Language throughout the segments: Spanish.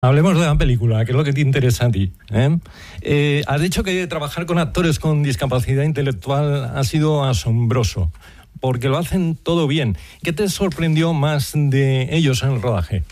Hablemos de la película, que es lo que te interesa a ti. Has dicho que trabajar con actores con discapacidad intelectual ha sido asombroso, porque lo hacen todo bien. ¿Qué te sorprendió más de ellos en el rodaje?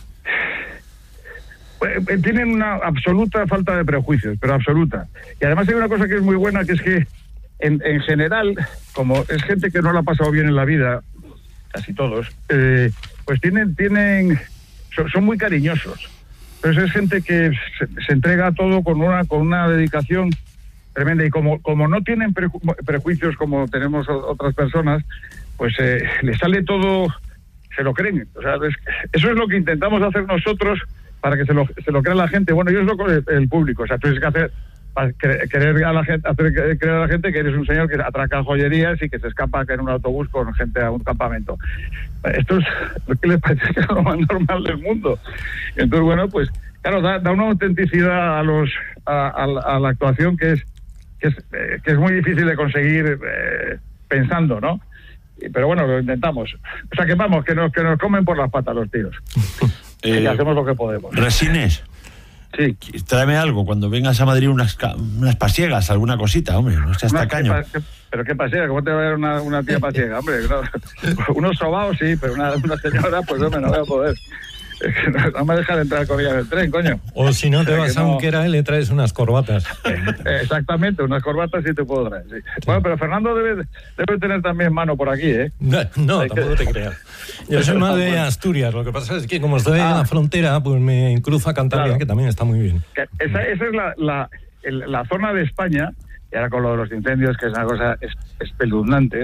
Tienen una absoluta falta de prejuicios, pero absoluta. Y además hay una cosa que es muy buena, que es que en general, como es gente que no la ha pasado bien en la vida, casi todos, pues son muy cariñosos. Entonces es gente que se entrega a todo con una dedicación tremenda, y como no tienen prejuicios como tenemos otras personas, pues les sale todo, se lo creen. O sea, eso es lo que intentamos hacer nosotros para que se lo crea la gente. Bueno, yo es lo que el público. O sea, tú tienes que hacer creer a la gente que eres un señor que atraca joyerías y que se escapa en un autobús con gente a un campamento. Esto es lo que les parece que es lo más normal del mundo. Entonces, bueno, pues claro, da una autenticidad a la actuación que es muy difícil de conseguir pensando, ¿no? Pero bueno, lo intentamos. O sea, que vamos, que nos comen por las patas los tíos. Y hacemos lo que podemos. Resines. Sí. Tráeme algo cuando vengas a Madrid, unas pasiegas, alguna cosita, hombre, no seas tacaño. ¿Pero qué pasiega? ¿Cómo te va a dar una tía pasiega? Hombre, no. Unos sobaos sí, pero una señora, pues hombre, no voy a poder. Es que no me deja de entrar con ella en el tren, coño. O si no te vas a Unquera y le traes unas corbatas. Exactamente, unas corbatas sí te puedo traer, sí. Bueno, pero Fernando debe tener también mano por aquí, ¿eh? No, tampoco te creas. Yo soy más de Asturias, lo que pasa es que como estoy en la frontera, pues me cruzo a Cantabria, claro, que también está muy bien. Esa es la zona de España, y ahora con lo de los incendios, que es una cosa espeluznante,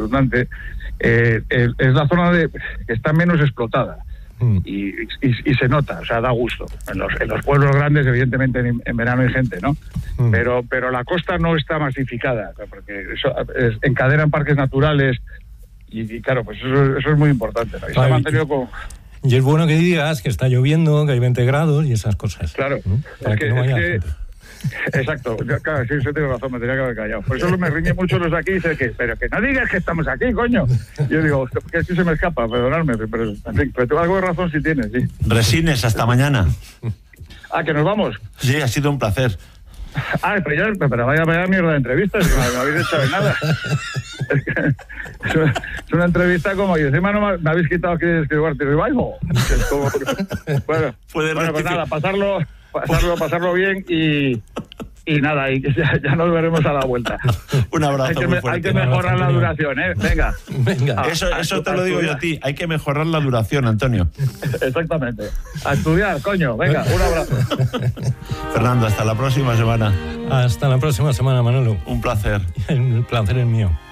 es la zona que está menos explotada. Y se nota, o sea, da gusto. En los pueblos grandes, evidentemente, en verano hay gente, ¿no? Pero la costa no está masificada, porque encadenan parques naturales y claro, pues eso es muy importante, ¿no? Y se ha mantenido como... Y es bueno que digas que está lloviendo, que hay 20 grados y esas cosas. Claro. Para que no haya gente. Exacto, claro, sí, eso tengo razón, me tenía que haber callado. Por eso me riñe mucho los de aquí y dice pero que no digas que estamos aquí, coño. Yo digo, que así se me escapa, perdonadme, pero en fin, pero algo de razón sí tienes, sí. Resines, hasta mañana. ¿Que nos vamos? Sí, ha sido un placer. Pero vaya mierda de entrevistas, no habéis hecho de nada. Es una entrevista como, y encima no me habéis quitado que Guardi Revival. Bueno, pues nada, pasarlo bien y nada, y ya nos veremos a la vuelta. Un abrazo muy fuerte. Hay que mejorar la duración, ¿eh? Venga. Eso te lo digo yo a ti. Hay que mejorar la duración, Antonio. Exactamente. A estudiar, coño. Venga, un abrazo. Fernando, hasta la próxima semana. Hasta la próxima semana, Manolo. Un placer. El placer es mío.